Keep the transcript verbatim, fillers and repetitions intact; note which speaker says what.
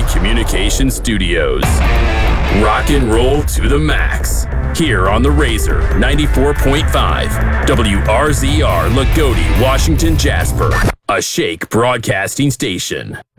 Speaker 1: Communication Studios. Rock and roll to the max. Here on the Razor ninety-four point five, W R Z R, Lagodi, Washington, Jasper. A Shake Broadcasting Station.